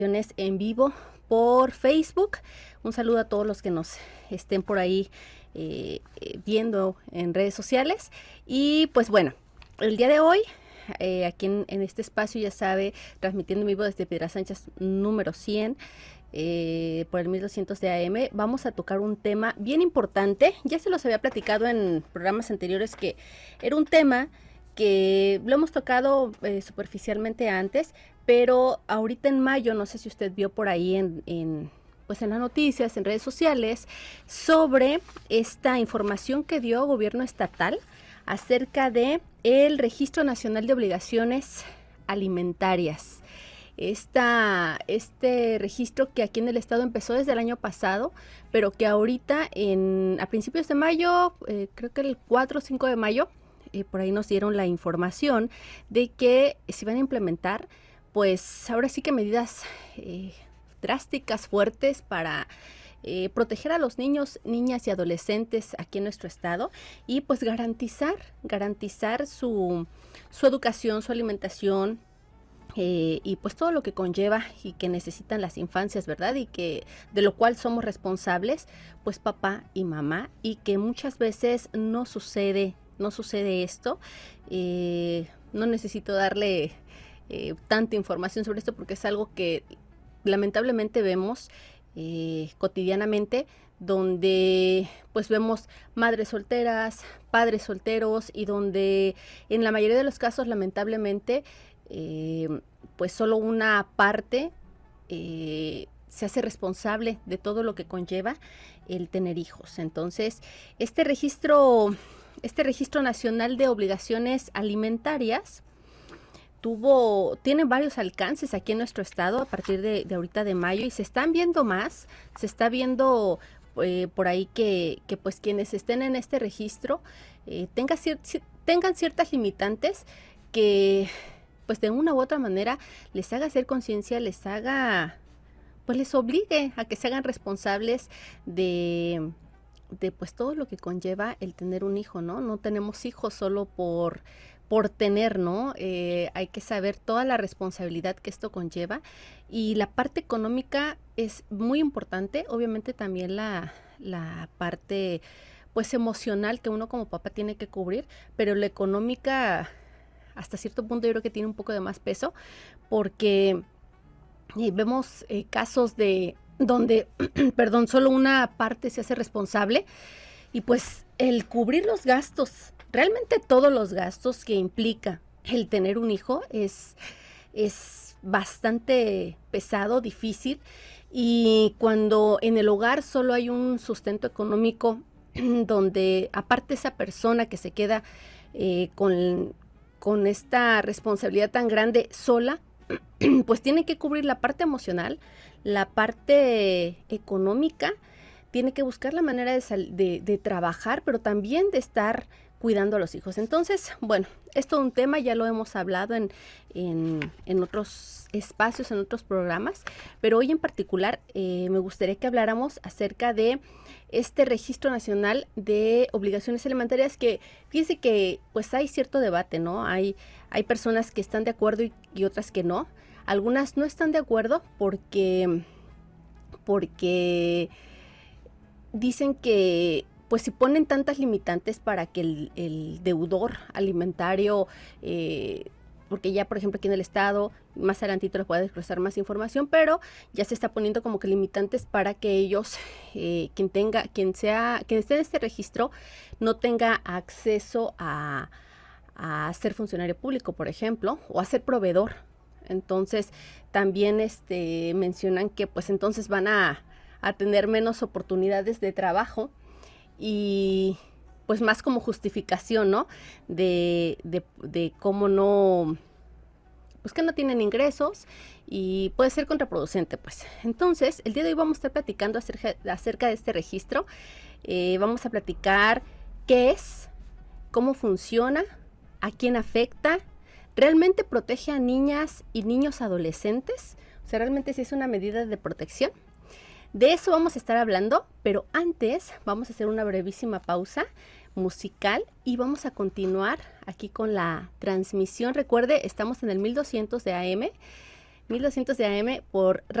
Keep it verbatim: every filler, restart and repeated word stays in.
En vivo por Facebook. Un saludo a todos los que nos estén por ahí eh, eh, viendo en redes sociales. Y pues bueno, el día de hoy, eh, aquí en, en este espacio, ya sabe, transmitiendo en vivo desde Piedra Sánchez número cien, eh, por el mil doscientos de A M, vamos a tocar un tema bien importante. Ya se los había platicado en programas anteriores que era un tema que lo hemos tocado eh, superficialmente antes, pero ahorita en mayo, no sé si usted vio por ahí en, en, pues en las noticias, en redes sociales, sobre esta información que dio gobierno estatal acerca de el Registro Nacional de Obligaciones Alimentarias. Esta, este registro que aquí en el estado empezó desde el año pasado, pero que ahorita en, a principios de mayo, eh, creo que el cuatro o cinco de mayo, Eh, por ahí nos dieron la información de que se van a implementar, pues ahora sí que medidas eh, drásticas, fuertes para eh, proteger a los niños, niñas y adolescentes aquí en nuestro estado y pues garantizar, garantizar su, su educación, su alimentación, Eh, y pues todo lo que conlleva y que necesitan las infancias, ¿verdad? Y que de lo cual somos responsables, pues papá y mamá, y que muchas veces no sucede, no sucede esto. Eh, no necesito darle eh, tanta información sobre esto porque es algo que lamentablemente vemos eh, cotidianamente, donde pues vemos madres solteras, padres solteros y donde en la mayoría de los casos lamentablemente Eh, pues solo una parte eh, se hace responsable de todo lo que conlleva el tener hijos. Entonces, este registro, este registro nacional de obligaciones alimentarias tuvo, tiene varios alcances aquí en nuestro estado a partir de, de ahorita de mayo y se están viendo más, se está viendo eh, por ahí que, que pues quienes estén en este registro eh, tenga cier tengan ciertas limitantes que pues de una u otra manera les haga hacer conciencia, les haga, pues les obligue a que se hagan responsables de, de pues todo lo que conlleva el tener un hijo, ¿no? No tenemos hijos solo por, por tener, ¿no? Eh, hay que saber toda la responsabilidad que esto conlleva y la parte económica es muy importante, obviamente también la, la parte pues emocional que uno como papá tiene que cubrir, pero la económica hasta cierto punto yo creo que tiene un poco de más peso porque eh, vemos eh, casos de donde, perdón, solo una parte se hace responsable y pues el cubrir los gastos, realmente todos los gastos que implica el tener un hijo es, es bastante pesado, difícil y cuando en el hogar solo hay un sustento económico donde aparte esa persona que se queda eh, con con esta responsabilidad tan grande sola, pues tiene que cubrir la parte emocional, la parte económica, tiene que buscar la manera de, de, de trabajar, pero también de estar cuidando a los hijos. Entonces, bueno, es todo un tema, ya lo hemos hablado en, en, en otros espacios, en otros programas, pero hoy en particular eh, me gustaría que habláramos acerca de este Registro Nacional de Obligaciones Alimentarias que, fíjense que pues hay cierto debate, ¿no? Hay, hay personas que están de acuerdo y, y otras que no. Algunas no están de acuerdo porque, porque dicen que pues si ponen tantas limitantes para que el, el deudor alimentario, eh, porque ya por ejemplo aquí en el estado, más adelantito les voy a desglosar más información, pero ya se está poniendo como que limitantes para que ellos, eh, quien tenga, quien sea, quien esté en este registro, no tenga acceso a, a ser funcionario público, por ejemplo, o a ser proveedor. Entonces, también este, mencionan que pues entonces van a, a tener menos oportunidades de trabajo y pues más como justificación, ¿no? De, de, de cómo no, pues que no tienen ingresos y puede ser contraproducente, pues. Entonces, el día de hoy vamos a estar platicando acerca, acerca de este registro. Eh, vamos a platicar qué es, cómo funciona, a quién afecta, realmente protege a niñas y niños adolescentes, o sea, realmente sí es una medida de protección. De eso vamos a estar hablando, pero antes vamos a hacer una brevísima pausa musical y vamos a continuar aquí con la transmisión. Recuerde, estamos en el mil doscientos de A M, mil doscientos de A M por